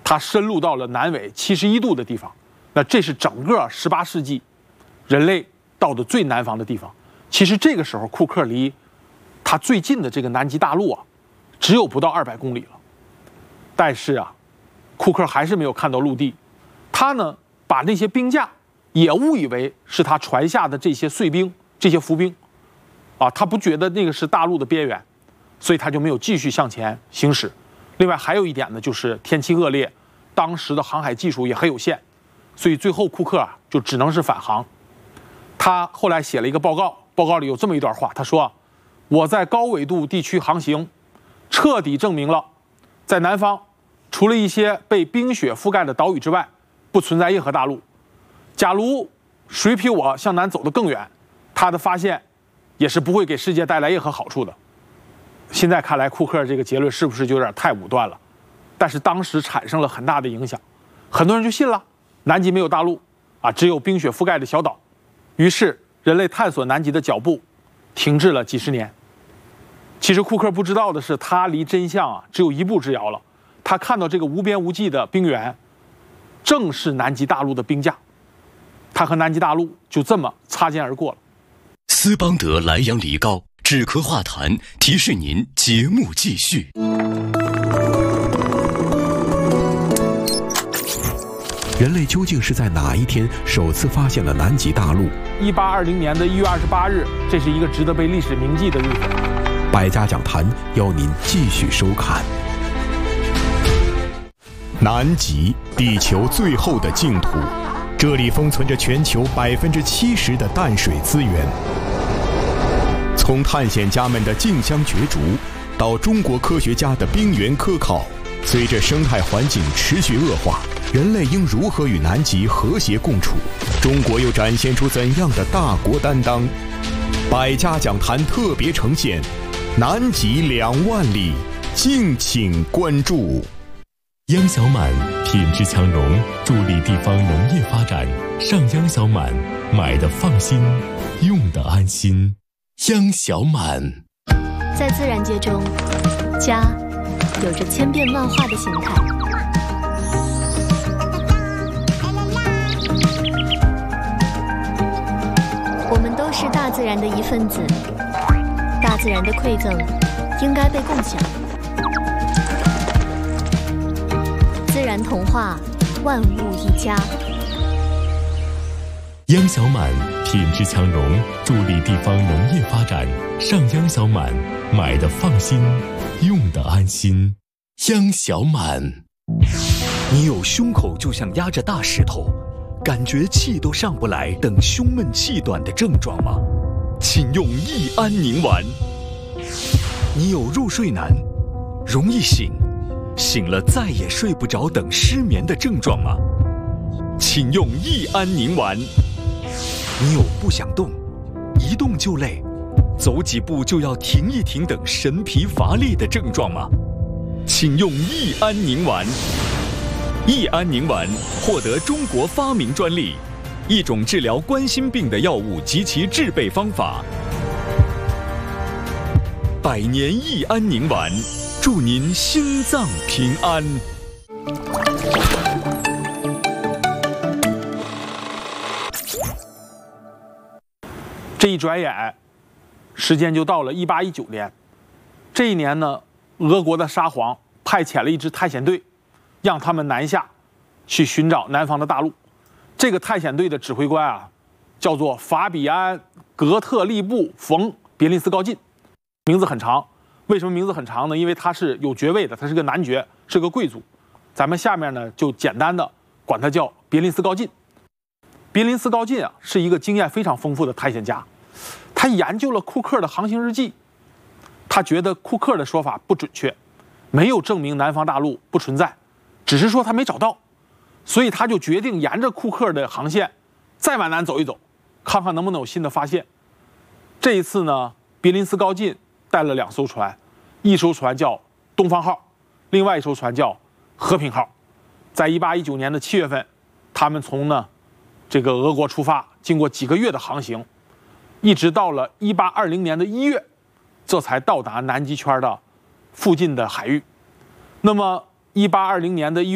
它深入到了南纬71度的地方。那这是整个18世纪人类到的最南方的地方。其实这个时候，库克离他最近的这个南极大陆啊，只有不到200公里了。但是啊，库克还是没有看到陆地。他呢，把那些冰架也误以为是他船下的这些碎冰、这些浮冰，啊，他不觉得那个是大陆的边缘，所以他就没有继续向前行驶。另外还有一点呢，就是天气恶劣，当时的航海技术也很有限，所以最后库克啊就只能是返航。他后来写了一个报告，报告里有这么一段话，他说：“我在高纬度地区航行，彻底证明了，在南方，除了一些被冰雪覆盖的岛屿之外，不存在任何大陆。假如谁比我向南走得更远，他的发现也是不会给世界带来任何好处的。”现在看来，库克这个结论是不是就有点太武断了？但是当时产生了很大的影响，很多人就信了，南极没有大陆啊，只有冰雪覆盖的小岛。于是人类探索南极的脚步停滞了几十年。其实库克不知道的是，他离真相啊只有一步之遥了。他看到这个无边无际的冰原，正是南极大陆的冰架，他和南极大陆就这么擦肩而过了。 斯邦德莱阳梨膏止咳化痰，提示您节目继续。 人类究竟是在哪一天首次发现了南极大陆 ？1820年的1月28日，这是一个值得被历史铭记的日子。 百家讲坛邀您继续收看。 南极，地球最后的净土，这里封存着全球70%的淡水资源。从探险家们的竞相角逐，到中国科学家的冰原科考，随着生态环境持续恶化，人类应如何与南极和谐共处？中国又展现出怎样的大国担当？百家讲坛特别呈现南极2万里，敬请关注。 央小满品质强农，助力地方农业发展。上央小满，买的放心，用的安心。央小满。 在自然界中，家有着千变万化的形态。我们都是大自然的一份子，大自然的馈赠应该被共享。自然童话，万物一家。 央小满品质强农，助力地方农业发展。上央小满，买的放心，用的安心。央小满。 你有胸口就像压着大石头，感觉气都上不来等胸闷气短的症状吗？请用益安宁丸。你有入睡难，容易醒，醒了再也睡不着等失眠的症状吗？请用益安宁丸。你有不想动，一动就累，走几步就要停一停等神疲乏力的症状吗？请用益安宁丸。益安宁丸获得中国发明专利，一种治疗冠心病的药物及其制备方法。100年益安宁丸，祝您心脏平安。 这一转眼，时间就到了1819年。这一年呢，俄国的沙皇派遣了一支探险队，让他们南下去寻找南方的大陆。这个探险队的指挥官啊，叫做法比安·格特利布·冯·别林斯高晋，名字很长。为什么名字很长呢？因为他是有爵位的，他是个男爵，是个贵族。咱们下面呢就简单的管他叫别林斯高晋。别林斯高晋啊，是一个经验非常丰富的探险家，他研究了库克的航行日记，他觉得库克的说法不准确，没有证明南方大陆不存在，只是说他没找到，所以他就决定沿着库克的航线再往南走一走，看看能不能有新的发现。这一次呢，别林斯高晋带了2艘船，一艘船叫东方号，另外一艘船叫和平号。在1819年的7月份，他们从这个俄国出发，经过几个月的航行，一直到了1820年的1月，这才到达南极圈的附近的海域。那么1820年的1月